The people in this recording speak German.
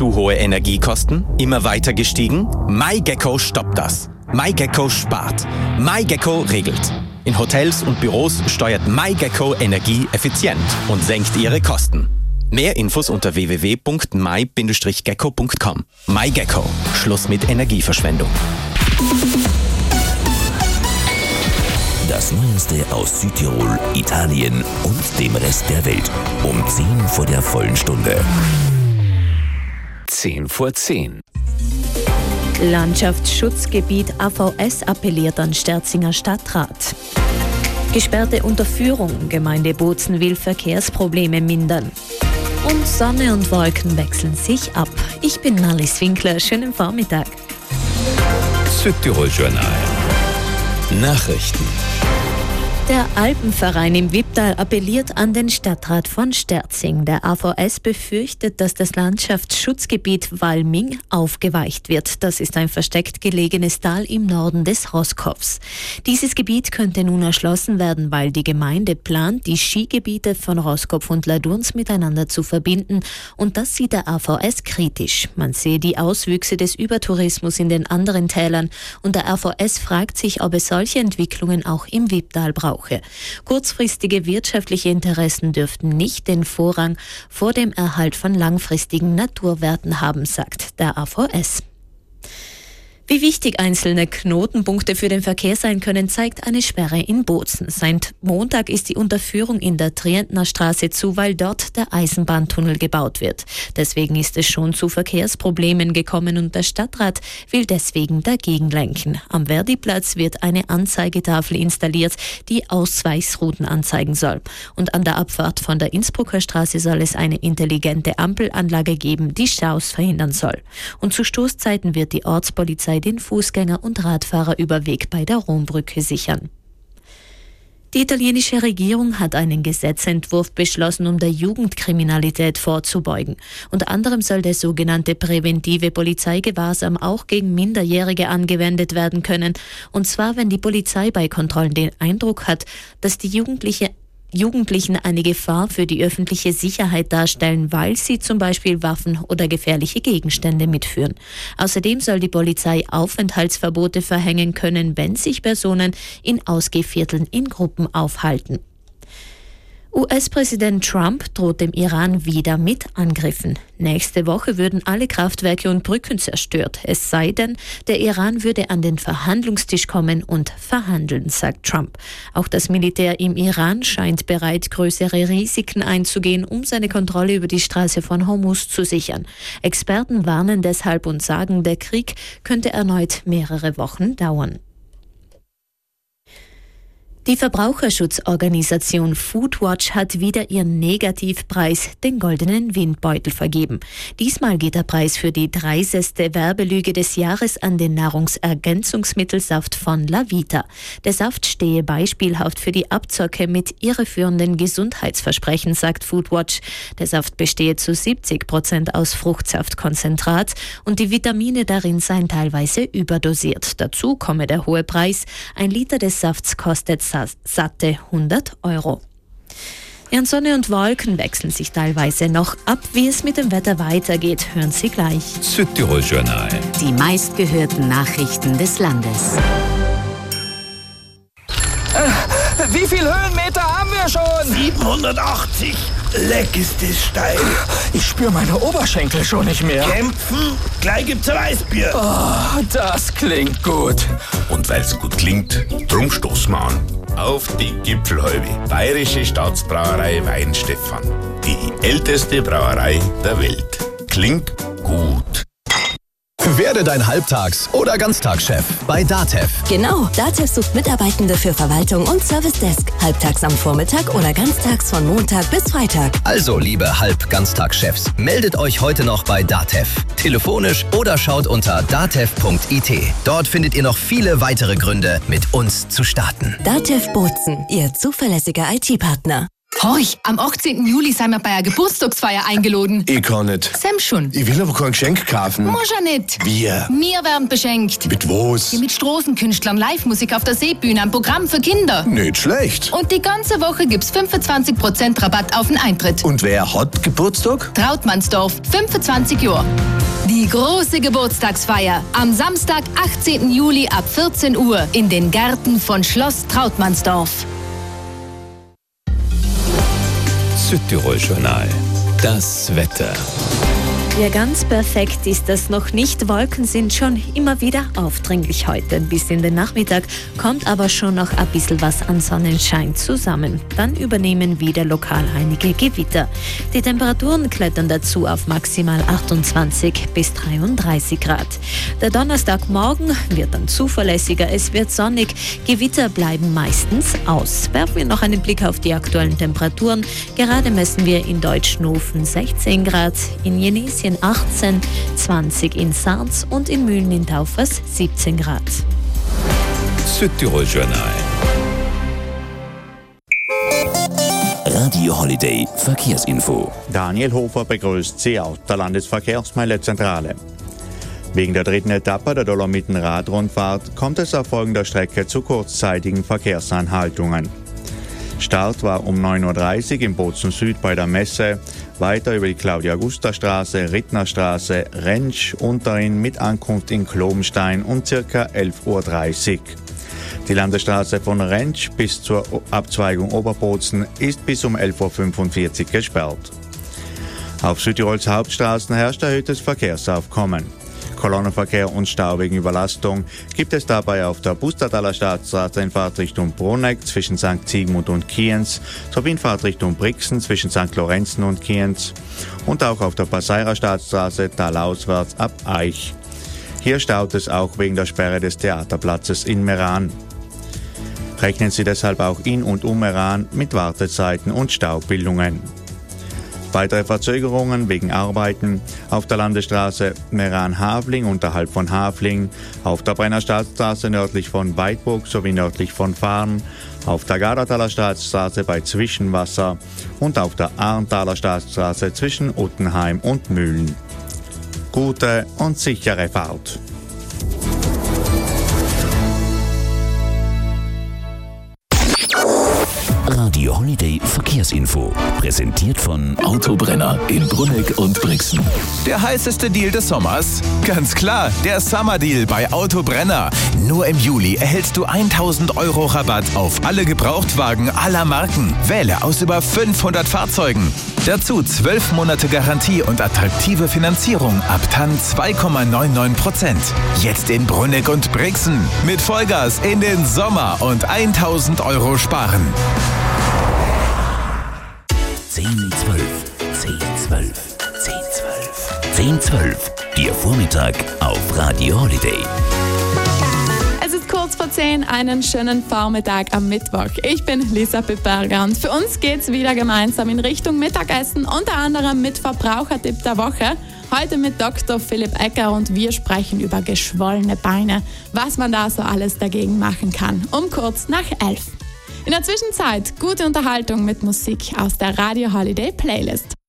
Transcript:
Zu hohe Energiekosten? Immer weiter gestiegen? MyGecko stoppt das. MyGecko spart. MyGecko regelt. In Hotels und Büros steuert MyGecko Energie effizient und senkt ihre Kosten. Mehr Infos unter www.my-gecko.com. MyGecko. Schluss mit Energieverschwendung. Das Neueste aus Südtirol, Italien und dem Rest der Welt. Um 10 vor der vollen Stunde. 10 vor 10. Landschaftsschutzgebiet AVS appelliert an Sterzinger Stadtrat. Gesperrte Unterführung, Gemeinde Bozen will Verkehrsprobleme mindern. Und Sonne und Wolken wechseln sich ab. Ich bin Alice Winkler, schönen Vormittag. Südtirol Journal. Nachrichten. Der Alpenverein im Wipptal appelliert an den Stadtrat von Sterzing. Der AVS befürchtet, dass das Landschaftsschutzgebiet Valming aufgeweicht wird. Das ist ein versteckt gelegenes Tal im Norden des Roßkopfs. Dieses Gebiet könnte nun erschlossen werden, weil die Gemeinde plant, die Skigebiete von Roßkopf und Ladurns miteinander zu verbinden. Und das sieht der AVS kritisch. Man sehe die Auswüchse des Übertourismus in den anderen Tälern. Und der AVS fragt sich, ob es solche Entwicklungen auch im Wipptal braucht. Kurzfristige wirtschaftliche Interessen dürften nicht den Vorrang vor dem Erhalt von langfristigen Naturwerten haben, sagt der AVS. Wie wichtig einzelne Knotenpunkte für den Verkehr sein können, zeigt eine Sperre in Bozen. Seit Montag ist die Unterführung in der Trientner Straße zu, weil dort der Eisenbahntunnel gebaut wird. Deswegen ist es schon zu Verkehrsproblemen gekommen und der Stadtrat will deswegen dagegen lenken. Am Verdiplatz wird eine Anzeigetafel installiert, die Ausweichsrouten anzeigen soll. Und an der Abfahrt von der Innsbrucker Straße soll es eine intelligente Ampelanlage geben, die Staus verhindern soll. Und zu Stoßzeiten wird die Ortspolizei den Fußgänger- und Radfahrerüberweg bei der Rombrücke sichern. Die italienische Regierung hat einen Gesetzentwurf beschlossen, um der Jugendkriminalität vorzubeugen. Unter anderem soll der sogenannte präventive Polizeigewahrsam auch gegen Minderjährige angewendet werden können. Und zwar, wenn die Polizei bei Kontrollen den Eindruck hat, dass die Jugendlichen eine Gefahr für die öffentliche Sicherheit darstellen, weil sie zum Beispiel Waffen oder gefährliche Gegenstände mitführen. Außerdem soll die Polizei Aufenthaltsverbote verhängen können, wenn sich Personen in Ausgehvierteln in Gruppen aufhalten. US-Präsident Trump droht dem Iran wieder mit Angriffen. Nächste Woche würden alle Kraftwerke und Brücken zerstört. Es sei denn, der Iran würde an den Verhandlungstisch kommen und verhandeln, sagt Trump. Auch das Militär im Iran scheint bereit, größere Risiken einzugehen, um seine Kontrolle über die Straße von Hormuz zu sichern. Experten warnen deshalb und sagen, der Krieg könnte erneut mehrere Wochen dauern. Die Verbraucherschutzorganisation Foodwatch hat wieder ihren Negativpreis, den Goldenen Windbeutel, vergeben. Diesmal geht der Preis für die dreiseste Werbelüge des Jahres an den Nahrungsergänzungsmittelsaft von Lavita. Der Saft stehe beispielhaft für die Abzocke mit irreführenden Gesundheitsversprechen, sagt Foodwatch. Der Saft bestehe zu 70% aus Fruchtsaftkonzentrat und die Vitamine darin seien teilweise überdosiert. Dazu komme der hohe Preis. Ein Liter des Safts kostet satte 100 €. Ja, Sonne und Wolken wechseln sich teilweise noch ab. Wie es mit dem Wetter weitergeht, hören Sie gleich. Südtirol Journal. Die meistgehörten Nachrichten des Landes. Wie viel Höhenmeter haben wir schon? 780. Leck ist das steil. Ich spüre meine Oberschenkel schon nicht mehr. Kämpfen? Gleich gibt's ein Weißbier. Oh, das klingt gut. Und weil's gut klingt, drum stoßen wir an. Auf die Gipfelhalbe. Bayerische Staatsbrauerei Weinstefan. Die älteste Brauerei der Welt. Klingt gut. Werde dein Halbtags- oder Ganztagschef bei DATEV. Genau, DATEV sucht Mitarbeitende für Verwaltung und Service Desk. Halbtags am Vormittag oder ganztags von Montag bis Freitag. Also, liebe Halb-Ganztagschefs, meldet euch heute noch bei DATEV. Telefonisch oder schaut unter datev.it. Dort findet ihr noch viele weitere Gründe, mit uns zu starten. DATEV Bozen, Ihr zuverlässiger IT-Partner. Horch, am 18. Juli sind wir bei einer Geburtstagsfeier eingeladen. Ich kann nicht. Sam schon. Ich will aber kein Geschenk kaufen. Muss ja nicht. Wir? Wir werden beschenkt. Mit was? Ja, mit Straßenkünstlern, Live-Musik auf der Seebühne, ein Programm für Kinder. Nicht schlecht. Und die ganze Woche gibt's 25% Rabatt auf den Eintritt. Und wer hat Geburtstag? Trautmannsdorf, 25 Jahre. Die große Geburtstagsfeier am Samstag, 18. Juli ab 14 Uhr in den Gärten von Schloss Trautmannsdorf. Südtirol Journal. Das Wetter. Ja, ganz perfekt ist das noch nicht. Wolken sind schon immer wieder aufdringlich heute. Bis in den Nachmittag kommt aber schon noch ein bisschen was an Sonnenschein zusammen. Dann übernehmen wieder lokal einige Gewitter. Die Temperaturen klettern dazu auf maximal 28 bis 33 Grad. Der Donnerstagmorgen wird dann zuverlässiger. Es wird sonnig. Gewitter bleiben meistens aus. Werfen wir noch einen Blick auf die aktuellen Temperaturen. Gerade messen wir in Deutschnofen 16 Grad, in Jenesien 18, 20 in Sarns und in Mühlen in Taufers 17 Grad. Südtirol Journal. Radio Holiday Verkehrsinfo. Daniel Hofer begrüßt Sie aus der Landesverkehrsmeilezentrale. Wegen der dritten Etappe der Dolomiten-Radrundfahrt kommt es auf folgender Strecke zu kurzzeitigen Verkehrsanhaltungen. Start war um 9.30 Uhr im Bozen Süd bei der Messe, weiter über die Claudia-Augusta-Straße, Rittnerstraße, Rentsch, Unterin mit Ankunft in Klobenstein um ca. 11.30 Uhr. Die Landesstraße von Rentsch bis zur Abzweigung Oberbozen ist bis um 11.45 Uhr gesperrt. Auf Südtirols Hauptstraßen herrscht erhöhtes Verkehrsaufkommen. Kolonnenverkehr und Stau wegen Überlastung gibt es dabei auf der Bustataler Staatsstraße in Fahrtrichtung Bruneck zwischen St. Siegmund und Kienz, sowie in Fahrtrichtung Brixen zwischen St. Lorenzen und Kienz und auch auf der Passeirer Staatsstraße talauswärts ab Aich. Hier staut es auch wegen der Sperre des Theaterplatzes in Meran. Rechnen Sie deshalb auch in und um Meran mit Wartezeiten und Staubildungen. Weitere Verzögerungen wegen Arbeiten auf der Landesstraße Meran-Havling unterhalb von Havling, auf der Brenner Staatsstraße nördlich von Weidburg sowie nördlich von Farn, auf der Gardertaler Staatsstraße bei Zwischenwasser und auf der Arntaler Staatsstraße zwischen Uttenheim und Mühlen. Gute und sichere Fahrt. Radio Holiday Verkehrsinfo. Präsentiert von Autobrenner in Bruneck und Brixen. Der heißeste Deal des Sommers? Ganz klar, der Summer Deal bei Autobrenner. Nur im Juli erhältst du 1.000 € Rabatt auf alle Gebrauchtwagen aller Marken. Wähle aus über 500 Fahrzeugen. Dazu 12 Monate Garantie und attraktive Finanzierung ab TAN 2,99%. Jetzt in Bruneck und Brixen. Mit Vollgas in den Sommer und 1.000 € sparen. 10, 12, 10, 12, 10, 12, 10, 12. Ihr Vormittag auf Radio Holiday. Es ist kurz vor 10, einen schönen Vormittag am Mittwoch. Ich bin Lisa Pipperger und für uns geht's wieder gemeinsam in Richtung Mittagessen, unter anderem mit Verbrauchertipp der Woche. Heute mit Dr. Philipp Ecker und wir sprechen über geschwollene Beine, was man da so alles dagegen machen kann. Um kurz nach 11. In der Zwischenzeit gute Unterhaltung mit Musik aus der Radio Holiday Playlist.